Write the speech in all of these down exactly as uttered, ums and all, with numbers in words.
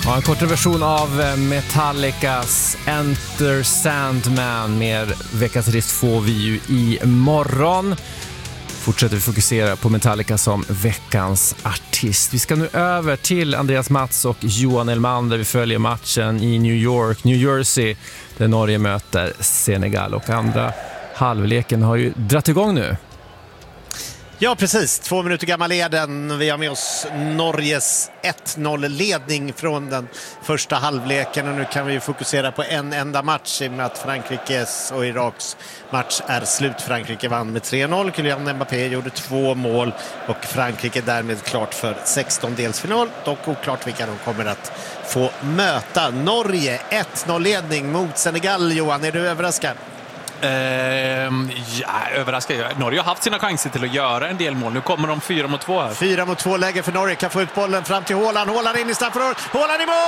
Ja, en kortare version av Metallicas Enter Sandman. Mer veckans riff får vi ju imorgon. Fortsätter vi fokusera på Metallica som veckans artist. Vi ska nu över till Andreas Mats och Johan Elman där vi följer matchen i New York, New Jersey, där Norge möter Senegal. Och andra halvleken har ju dratt igång nu. Ja, precis. Två minuter gammal leden. Vi har med oss Norges ett noll-ledning från den första halvleken. Och nu kan vi fokusera på en enda match i och med att Frankrikes och Iraks match är slut. Frankrike vann med tre noll. Kylian Mbappé gjorde två mål och Frankrike därmed klart för sextondelsfinal. Dock oklart vilka de kommer att få möta. Norge ett noll-ledning mot Senegal. Johan, är du överraskad? Uh, ja, överraskad. Norge har haft sina chanser till att göra en del mål. Nu kommer de fyra mot två här. Fyra mot två läge för Norge. Kan få ut bollen fram till Haaland. Haaland in i straffområdet. Haaland i mål!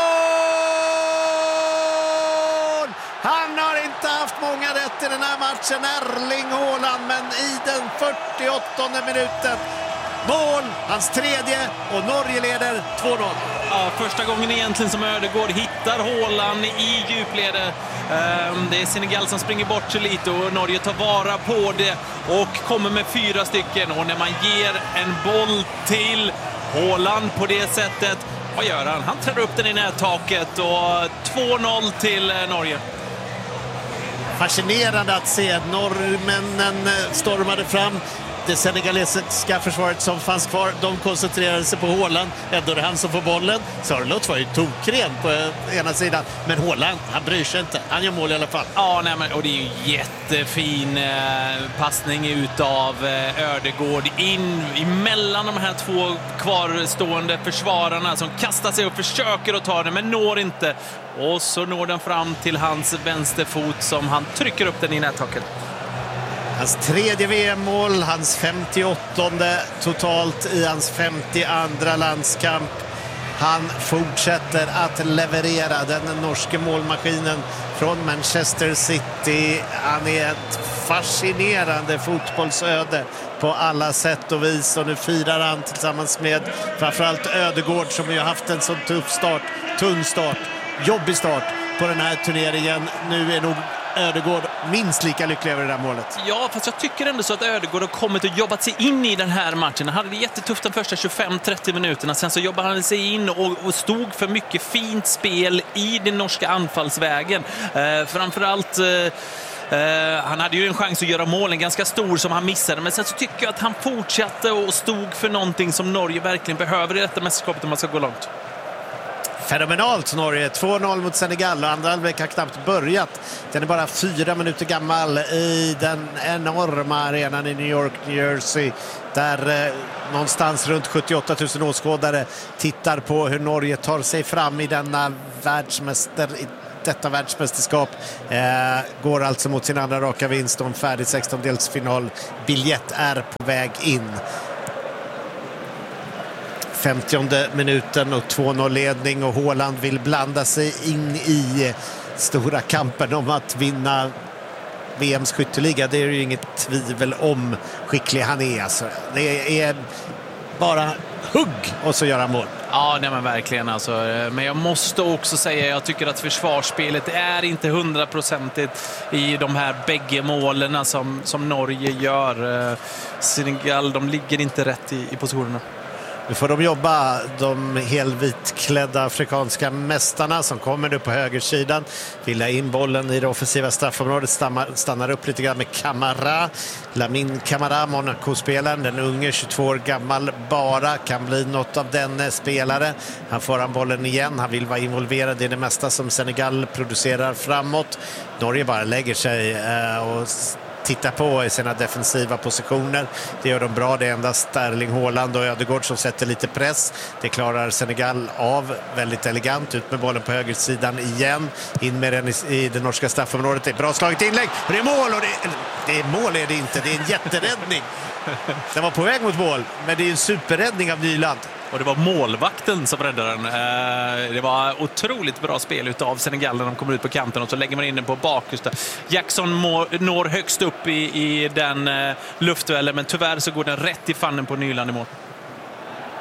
Han har inte haft många rätt i den här matchen. Erling Haaland, men i den fyrtioåttonde minuten. Mål, hans tredje, och Norge leder två noll. Ja, första gången egentligen som Ödegård hittar Haaland i djuplede. Det är Senegal som springer bort sig lite och Norge tar vara på det och kommer med fyra stycken. Och när man ger en boll till Haaland på det sättet, vad gör han? Han träder upp den i nättaket och två noll till Norge. Fascinerande att se. Norrmännen stormade fram. Det senegalesiska försvaret som fanns kvar, de koncentrerade sig på Haaland. Ändå är det han som får bollen. Sörlott var ju tokren på ena sidan. Men Haaland, han bryr sig inte. Han gör mål i alla fall. Ja, nej, men, och det är ju jättefin eh, passning utav eh, Ödegård in emellan de här två kvarstående försvararna som kastar sig och försöker att ta den men når inte. Och så når den fram till hans vänsterfot som han trycker upp den i nättaket. Hans tredje V M-mål, hans femtioåttonde totalt i hans femtioandra landskamp. Han fortsätter att leverera, den norske målmaskinen från Manchester City. Han är ett fascinerande fotbollsöde på alla sätt och vis. Och nu firar han tillsammans med framförallt Ödegård som ju haft en så tuff start, tunn start, jobbig start på den här turneringen. Nu är nog Ödegård minst lika lycklig över det där målet. Ja, fast jag tycker ändå så att Ödegård har kommit och jobbat sig in i den här matchen. Han hade det jättetufft de första tjugofem trettio minuterna. Sen så jobbade han sig in och, och stod för mycket fint spel i den norska anfallsvägen. Eh, framförallt... Eh, Uh, han hade ju en chans att göra målen ganska stor som han missade, men sen så tycker jag att han fortsatte och stod för någonting som Norge verkligen behöver i detta mästerskapet om man ska gå långt. Fenomenalt Norge, två noll mot Senegal och andra halvlek har knappt börjat. Den är bara fyra minuter gammal i den enorma arenan i New York, New Jersey, där eh, någonstans runt sjuttioåtta tusen åskådare tittar på hur Norge tar sig fram i denna världsmäster detta världsmästerskap. Eh, går alltså mot sin andra raka vinst och en färdig sextondelsfinal. Biljett är på väg in. femtionde minuten och två noll-ledning och Haaland vill blanda sig in i stora kampen om att vinna V M:s skytteliga. Det är ju inget tvivel om skicklig han är. Alltså, det är bara hugg och så göra mål. Ja, nej men verkligen alltså. Men jag måste också säga, jag tycker att försvarsspelet är inte hundraprocentigt i de här bägge målen som, som Norge gör. Senegal, de ligger inte rätt i, i positionerna. Nu får de jobba, de helvitklädda afrikanska mästarna som kommer nu på högersidan. Vill ha in bollen i det offensiva straffområdet, stannar, stannar upp lite grann med Camara. Lamine Camara, Monaco-spelaren, den unge, tjugotvå år gammal bara, kan bli något av den spelare. Han får han bollen igen, han vill vara involverad i det mesta som Senegal producerar framåt. Norge bara lägger sig och titta på i sina defensiva positioner. Det gör de bra. Det är endast Erling Haaland och Ödegård som sätter lite press. Det klarar Senegal av väldigt elegant. Ut med bollen på högersidan igen. In med den i, i det norska straffområdet. Det är bra slaget inlägg. Och det är mål. Och det, det är mål är det inte. Det är en jätteräddning. Den var på väg mot mål. Men det är en superräddning av Nyland. Och det var målvakten som räddade den. Det var otroligt bra spel utav Senegal när de kommer ut på kanten och så lägger man in den på bakersta. Jackson når högst upp i, i den luftduellen, men tyvärr så går den rätt i fannen på Nyland i mål.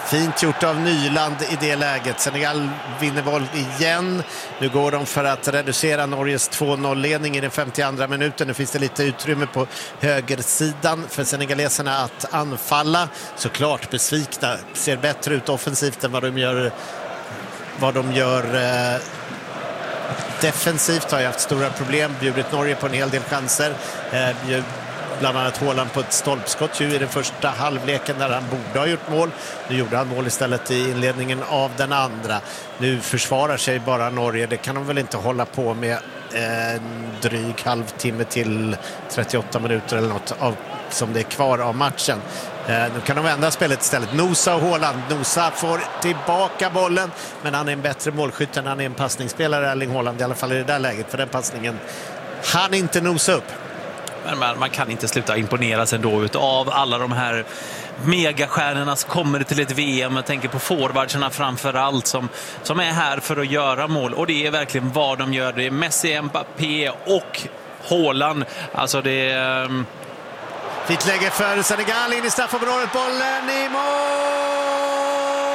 Fint gjort av Nyland i det läget. Senegal vinner boll igen. Nu går de för att reducera Norges två noll-ledning i den femtioandra minuten. Nu finns det lite utrymme på högersidan för senegaleserna att anfalla. Såklart besvikna. Ser bättre ut offensivt än vad de gör, vad de gör eh, defensivt. Har ju haft stora problem. Bjudit Norge på en hel del chanser. Eh, Bland annat Haaland på ett stolpskott ju i den första halvleken där han borde ha gjort mål. Nu gjorde han mål istället i inledningen av den andra. Nu försvarar sig bara Norge. Det kan de väl inte hålla på med en dryg halvtimme till trettioåtta minuter eller något av, som det är kvar av matchen. Eh, nu kan de vända spelet istället. Nosa och Haaland. Nosa får tillbaka bollen, men han är en bättre målskytt än han är en passningsspelare, Erling Haaland, i alla fall i det där läget. För den passningen han inte nosa upp. Men man, man kan inte sluta imponeras ändå utav alla de här megastjärnorna som kommer till ett V M. Jag tänker på forwardsarna framför allt som, som är här för att göra mål. Och det är verkligen vad de gör. Det är Messi, Mbappé och Haaland. Alltså det är... Um... Fint läge för Senegal in i straffområdet. Bollen i mål!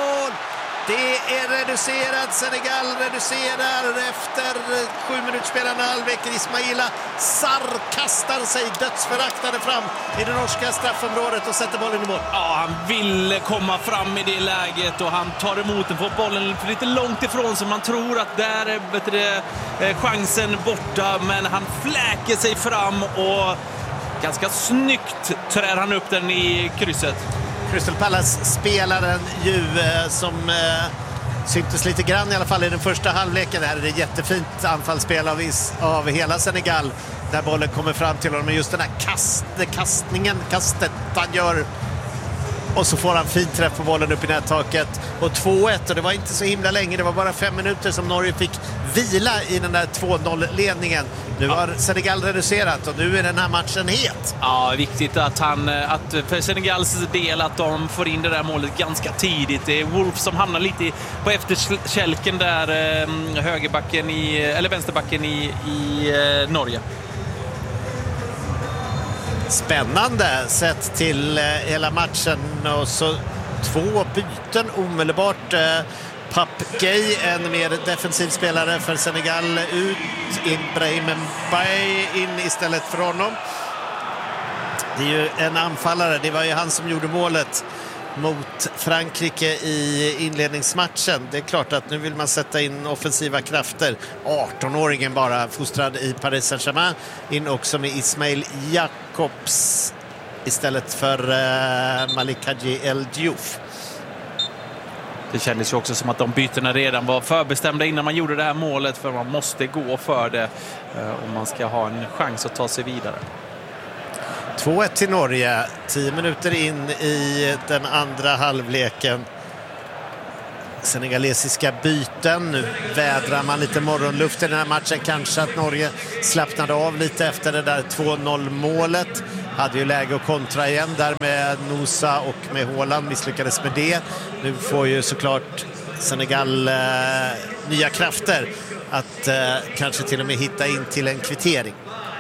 Det är reducerat. Senegal reducerar efter sju minuter spelande halvlek. Ismaila Sarr kastar sig dödsföraktande fram i det norska straffområdet och sätter bollen i mål. Ja, han ville komma fram i det läget och han tar emot den, får bollen lite långt ifrån så man tror att där är bättre, eh, chansen borta, men han fläker sig fram och ganska snyggt trär han upp den i krysset. Crystal Palace-spelaren ju eh, som eh, syntes lite grann i alla fall i den första halvleken. Det här är det jättefint anfallsspel av, av hela Senegal där bollen kommer fram till honom. Men just den här kast, kastningen, kastet han gör. Och så får han fint träff på bollen upp i nättaket. Och två ett, och det var inte så himla länge. Det var bara fem minuter som Norge fick vila i den där två noll-ledningen. Nu har Senegal reducerat och nu är den här matchen het. Ja, viktigt att, han, att för Senegals del att de får in det där målet ganska tidigt. Det är Wolf som hamnar lite på efterkälken där, högerbacken i, eller vänsterbacken i, i Norge. Spännande sett till eh, hela matchen, och så två byten omedelbart. Eh, Pap Gay, en mer defensiv spelare för Senegal, ut. Ibrahim Mbaye in istället för honom. Det är ju en anfallare, det var ju han som gjorde målet mot Frankrike i inledningsmatchen. Det är klart att nu vill man sätta in offensiva krafter. arton-åringen bara, fostrad i Paris Saint-Germain, in också med Ismail Jakobs istället för uh, Malik Hadji El Diouf. Det kändes ju också som att de bytena redan var förbestämda innan man gjorde det här målet, för man måste gå för det uh, om man ska ha en chans att ta sig vidare. två ett till Norge, tio minuter in i den andra halvleken. Senegalesiska byten. Nu vädrar man lite morgonluft i den här matchen. Kanske att Norge slappnade av lite efter det där två noll-målet. Hade ju läge att kontra igen där med Nosa och med Haaland. Misslyckades med det. Nu får ju såklart Senegal eh, nya krafter att eh, kanske till och med hitta in till en kvittering.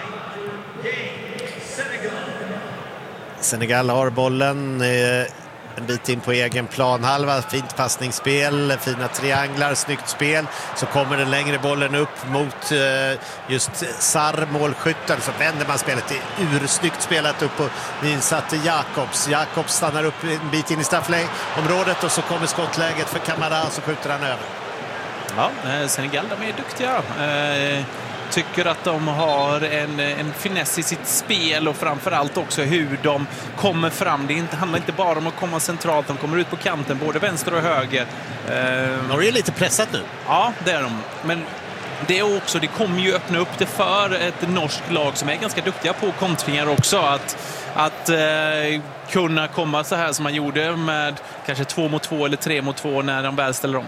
Senegal har bollen eh, en bit in på egen planhalva. Fint passningsspel, fina trianglar, snyggt spel. Så kommer den längre bollen upp mot eh, just Sarr, målskytten. Så vänder man spelet. Det är ursnyggt spelat upp och insatte Jakobs. Jakobs stannar upp en bit in i straffområdet och så kommer skottläget för Kamara och så skjuter han över. Ja, Senegal, de är duktiga. Eh... tycker att de har en, en finess i sitt spel och framförallt också hur de kommer fram. Det inte, handlar inte bara om att komma centralt, de kommer ut på kanten, både vänster och höger. Eh, Norge är lite pressat nu. Ja, det är de. Men det är också, det kommer ju öppna upp det för ett norskt lag som är ganska duktiga på kontringar också. Att, att eh, kunna komma så här som man gjorde med kanske två mot två eller tre mot två när de väl ställer om.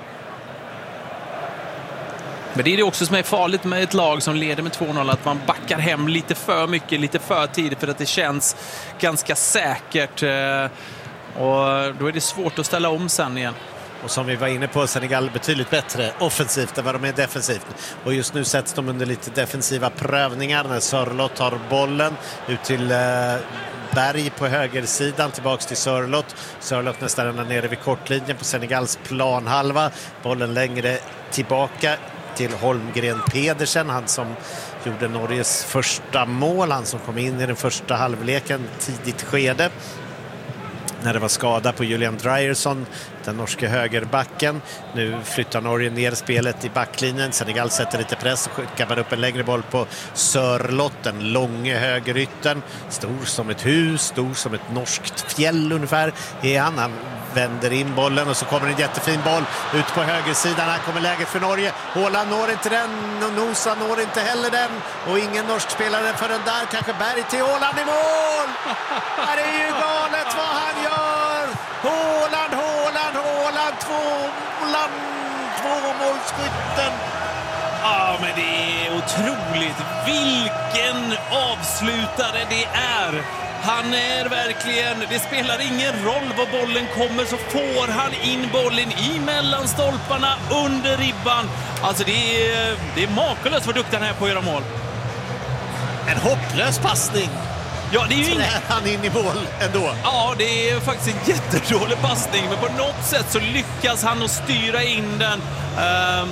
Men det är det också som är farligt med ett lag som leder med två noll, att man backar hem lite för mycket, lite för tidigt, för att det känns ganska säkert. Och då är det svårt att ställa om sen igen. Och som vi var inne på, Senegal betydligt bättre offensivt än vad de är defensivt. Och just nu sätts de under lite defensiva prövningar när Sörloth tar bollen ut till eh, Berg på högersidan, tillbaks till Sörloth. Sörloth nästan nere vid kortlinjen på Senegals planhalva. Bollen längre tillbaka till Holmgren Pedersen, han som gjorde Norges första mål, han som kom in i den första halvleken tidigt skede när det var skada på Julian Dryerson, den norska högerbacken. Nu flyttar Norge ner spelet i backlinjen. Senegal sätter lite press och skickar man upp en längre boll på Sörloth, den långa högerytten. Stor som ett hus, stor som ett norskt fjäll ungefär är han. Han vänder in bollen och så kommer en jättefin boll ut på högersidan. Här kommer läget för Norge. Haaland når inte den och Nosa når inte heller den. Och ingen norsk spelare förrän där. Kanske Berg till Haaland i mål! Det är ju galet vad han gör! Haaland, Haaland, Haaland, två Haaland, två målskytten. Ja, men det är otroligt. Vilken avslutare det är. Han är verkligen, det spelar ingen roll var bollen kommer så får han in bollen i mellanstolparna under ribban. Alltså det är, det är makalöst vad duktig han är på att göra mål. En hopplös passning. Ja, det är ju ingen... han in i mål ändå. Ja, det är faktiskt en jättedålig passning, men på något sätt så lyckas han att styra in den. Uh,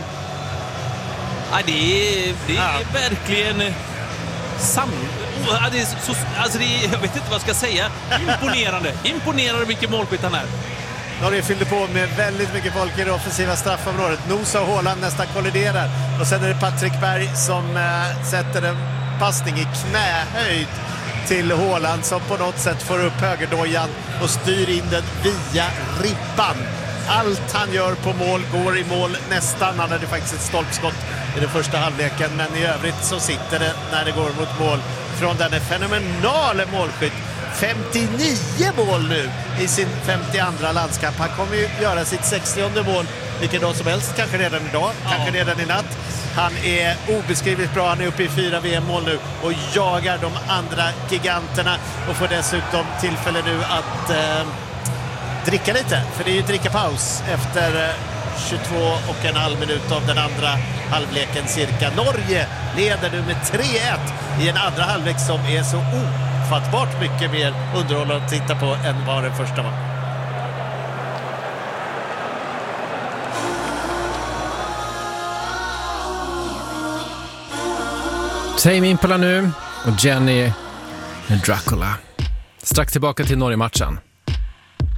ja, det är, det är ja. verkligen sam... Ja, det är så, alltså det är, jag vet inte vad jag ska säga. Imponerande. Imponerande vilken målskytt han är. Norge fyllde på med väldigt mycket folk i det offensiva straffområdet. Nosa och Haaland nästan kolliderar. Och sen är det Patrick Berg som äh, sätter en passning i knähöjd till Haaland som på något sätt får upp högerdojan och styr in den via ribban. Allt han gör på mål går i mål nästan. Han hade faktiskt ett stolpskott i den första halvleken, men i övrigt så sitter det när det går mot mål från den fenomenala målskytt. femtionio mål nu i sin femtioandra landskamp. Han kommer ju göra sitt sextionde mål vilken dag som helst, kanske redan idag, ja. kanske redan i natt. Han är obeskrivligt bra, han är uppe i fyra V M-mål nu och jagar de andra giganterna och får dessutom tillfälle nu att eh, dricka lite, för det är ju drickapaus efter eh, tjugotvå och en halv minut av den andra halvleken cirka. Norge leder nu med tre ett i en andra halvlek som är så ofattbart mycket mer underhållande att titta på än vad den första var. Tame Impala nu och Jenny med Dracula. Strax tillbaka till Norge-matchen.